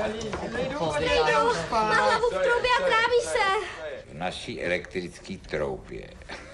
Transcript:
Má hlavu v troubě a tráví se. V naší elektrické troubě.